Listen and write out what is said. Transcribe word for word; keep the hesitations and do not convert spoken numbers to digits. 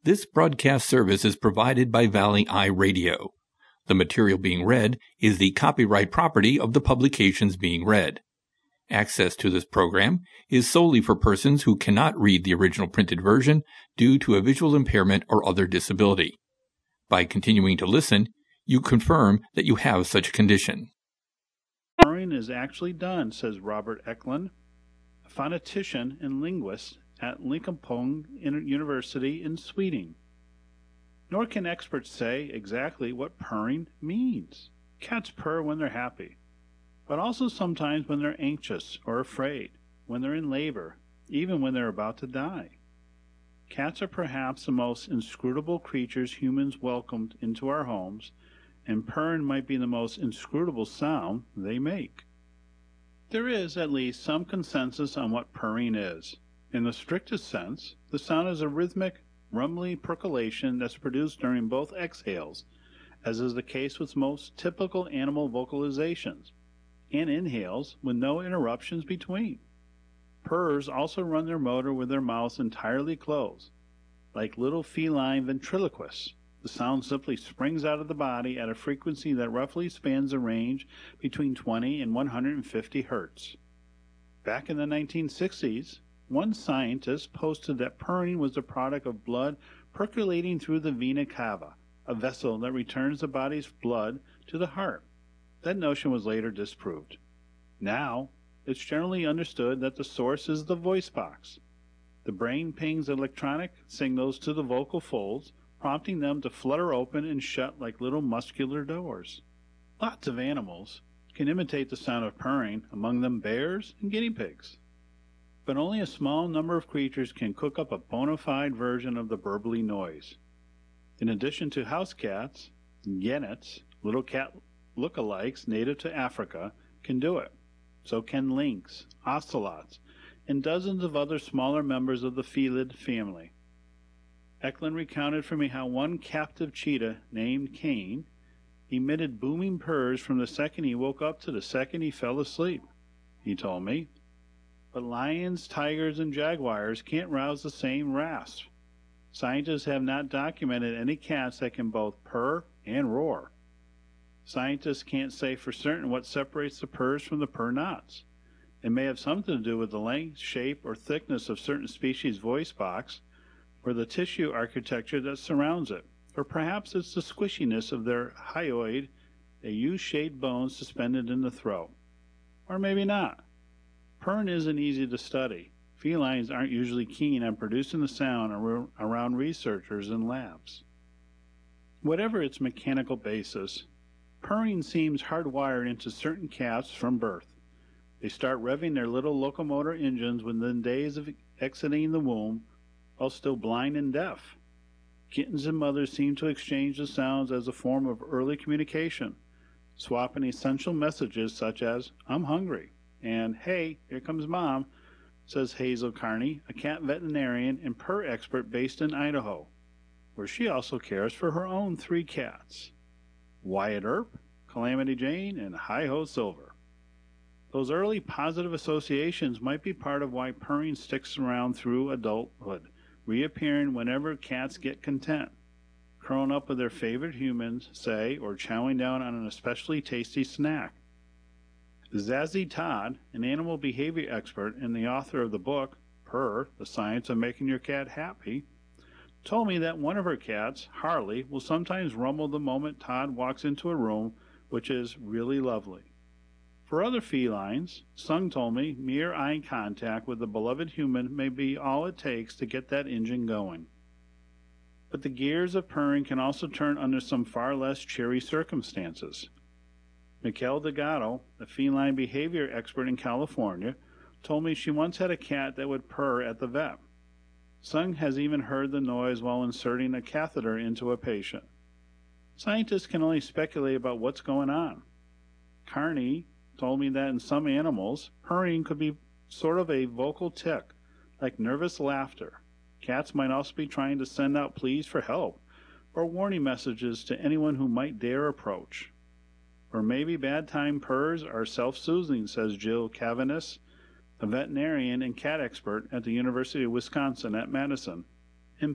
This broadcast service is provided by Valley Eye Radio. The material being read is the copyright property of the publications being read. Access to this program is solely for persons who cannot read the original printed version due to a visual impairment or other disability. By continuing to listen, you confirm that you have such a condition. Purring is actually done, says Robert Eklund, a phonetician and linguist at Linköping University in Sweden. Nor can experts say exactly what purring means. Cats purr when they're happy, but also sometimes when they're anxious or afraid, when they're in labor, even when they're about to die. Cats are perhaps the most inscrutable creatures humans welcomed into our homes, and purring might be the most inscrutable sound they make. There is at least some consensus on what purring is. In the strictest sense, the sound is a rhythmic, rumbly percolation that's produced during both exhales, as is the case with most typical animal vocalizations, and inhales with no interruptions between. Purrs also run their motor with their mouths entirely closed. Like little feline ventriloquists, the sound simply springs out of the body at a frequency that roughly spans a range between twenty and one hundred fifty hertz. Back in the nineteen sixties, one scientist posted that purring was the product of blood percolating through the vena cava, a vessel that returns the body's blood to the heart. That notion was later disproved. Now, it's generally understood that the source is the voice box. The brain pings electronic signals to the vocal folds, prompting them to flutter open and shut like little muscular doors. Lots of animals can imitate the sound of purring, among them bears and guinea pigs. But only a small number of creatures can cook up a bona fide version of the burbly noise. In addition to house cats, genets, little cat lookalikes native to Africa, can do it. So can lynx, ocelots, and dozens of other smaller members of the felid family. Eklund recounted for me how one captive cheetah named Cain emitted booming purrs from the second he woke up to the second he fell asleep, he told me. But lions, tigers, and jaguars can't rouse the same rasp. Scientists have not documented any cats that can both purr and roar. Scientists can't say for certain what separates the purrs from the purr nots. It may have something to do with the length, shape, or thickness of certain species' voice box, or the tissue architecture that surrounds it, or perhaps it's the squishiness of their hyoid, a U-shaped bone suspended in the throat. Or maybe not. Purring isn't easy to study. Felines aren't usually keen on producing the sound ar- around researchers in labs. Whatever its mechanical basis, purring seems hardwired into certain cats from birth. They start revving their little locomotor engines within days of exiting the womb while still blind and deaf. Kittens and mothers seem to exchange the sounds as a form of early communication, swapping essential messages such as, "I'm hungry," and "Hey, here comes Mom," says Hazel Carney, a cat veterinarian and purr expert based in Idaho, where she also cares for her own three cats, Wyatt Earp, Calamity Jane, and Hi-Ho Silver. Those early positive associations might be part of why purring sticks around through adulthood, reappearing whenever cats get content, curling up with their favorite humans, say, or chowing down on an especially tasty snack. Zazie Todd, an animal behavior expert and the author of the book, Purr, The Science of Making Your Cat Happy, told me that one of her cats, Harley, will sometimes rumble the moment Todd walks into a room, which is really lovely. For other felines, Sung told me mere eye contact with the beloved human may be all it takes to get that engine going. But the gears of purring can also turn under some far less cheery circumstances. Mikel Delgado, a feline behavior expert in California, told me she once had a cat that would purr at the vet. Sung has even heard the noise while inserting a catheter into a patient. Scientists can only speculate about what's going on. Carney told me that in some animals, purring could be sort of a vocal tic, like nervous laughter. Cats might also be trying to send out pleas for help or warning messages to anyone who might dare approach. Or maybe bad time purrs are self-soothing, says Jill Cavanis, a veterinarian and cat expert at the University of Wisconsin at Madison,